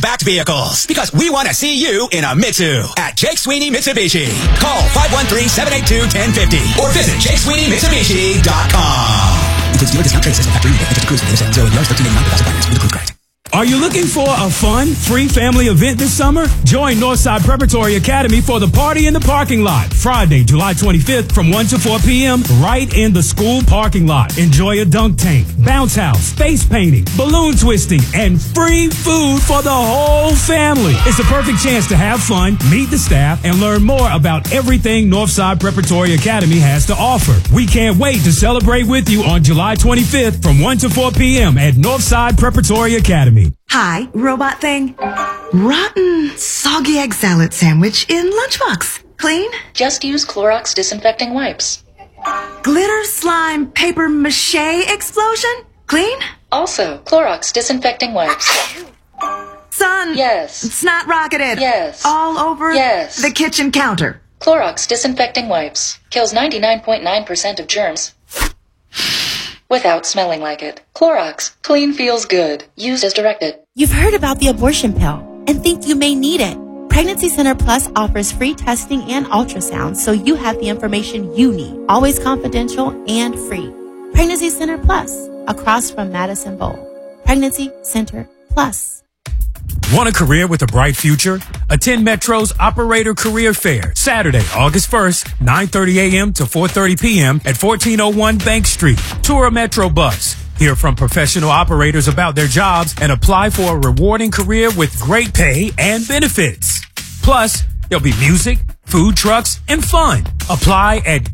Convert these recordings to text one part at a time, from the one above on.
backed vehicles. Because we want to see you in a Mitsu at Jake Sweeney Mitsubishi. Call 513-782-1050 or visit JakeSweeneyMitsubishi.com. Includes dealer discount trade system factory rebate into cruise and zero yards 1389 per thousand finance with approved credit. Are you looking for a fun, free family event this summer? Join Northside Preparatory Academy for the Party in the Parking Lot, Friday, July 25th from 1 to 4 p.m. right in the school parking lot. Enjoy a dunk tank, bounce house, face painting, balloon twisting, and free food for the whole family. It's a perfect chance to have fun, meet the staff, and learn more about everything Northside Preparatory Academy has to offer. We can't wait to celebrate with you on July 25th from 1 to 4 p.m. at Northside Preparatory Academy. Hi, robot thing. Rotten, soggy egg salad sandwich in lunchbox. Clean? Just use Clorox disinfecting wipes. Glitter slime paper mache explosion? Clean? Also, Clorox disinfecting wipes. Son. Yes. Snot rocketed. Yes. All over yes. the kitchen counter. Clorox disinfecting wipes. Kills 99.9% of germs without smelling like it. Clorox. Clean feels good. Used as directed. You've heard about the abortion pill and think you may need it. Pregnancy Center Plus offers free testing and ultrasound so you have the information you need. Always confidential and free. Pregnancy Center Plus, across from Madison Bowl. Pregnancy Center Plus. Want a career with a bright future? Attend Metro's Operator Career Fair, Saturday, August 1st, 9:30 a.m. to 4:30 p.m. at 1401 Bank Street. Tour a Metro bus. Hear from professional operators about their jobs and apply for a rewarding career with great pay and benefits. Plus, there'll be music, food trucks, and fun. Apply at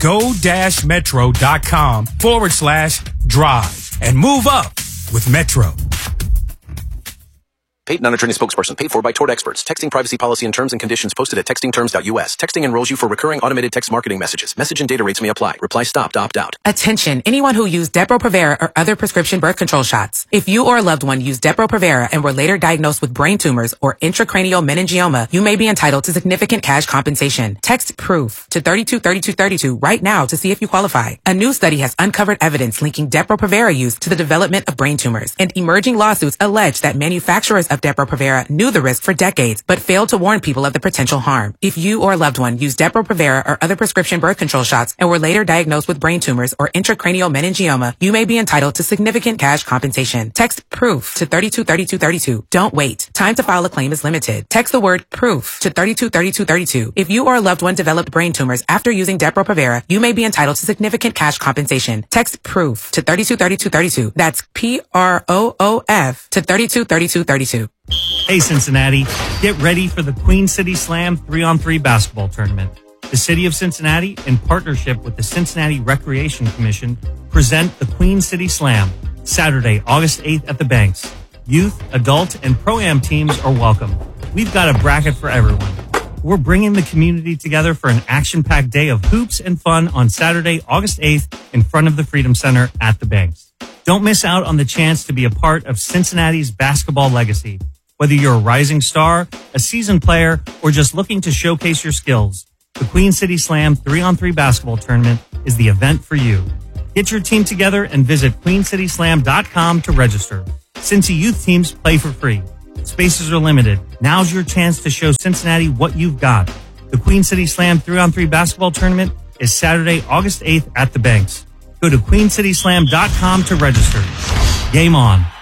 go-metro.com/drive and move up with Metro. Paid non-attorney spokesperson paid for by Tort Experts. Texting privacy policy and terms and conditions posted at textingterms.us. Texting enrolls you for recurring automated text marketing messages. Message and data rates may apply. Reply stop to opt out. Attention, anyone who used Depo-Provera or other prescription birth control shots. If you or a loved one used Depo-Provera and were later diagnosed with brain tumors or intracranial meningioma, you may be entitled to significant cash compensation. Text PROOF to 323232 right now to see if you qualify. A new study has uncovered evidence linking Depo-Provera use to the development of brain tumors, and emerging lawsuits allege that manufacturers of Depo-Provera knew the risk for decades, but failed to warn people of the potential harm. If you or a loved one used Depo-Provera or other prescription birth control shots and were later diagnosed with brain tumors or intracranial meningioma, you may be entitled to significant cash compensation. Text PROOF to 323232. Don't wait. Time to file a claim is limited. Text the word PROOF to 323232. If you or a loved one developed brain tumors after using Depo-Provera, you may be entitled to significant cash compensation. Text PROOF to 323232. That's PROOF to 323232. Hey Cincinnati, get ready for the Queen City Slam 3-on-3 basketball tournament. The City of Cincinnati, in partnership with the Cincinnati Recreation Commission, present the Queen City Slam, Saturday, August 8th at the Banks. Youth, adult, and pro-am teams are welcome. We've got a bracket for everyone. We're bringing the community together for an action-packed day of hoops and fun on Saturday, August 8th in front of the Freedom Center at the Banks. Don't miss out on the chance to be a part of Cincinnati's basketball legacy. Whether you're a rising star, a seasoned player, or just looking to showcase your skills, the Queen City Slam 3-on-3 basketball tournament is the event for you. Get your team together and visit queencityslam.com to register. Cincy youth teams play for free. Spaces are limited. Now's your chance to show Cincinnati what you've got. The Queen City Slam 3-on-3 basketball tournament is Saturday, August 8th at the Banks. Go to queencityslam.com to register. Game on.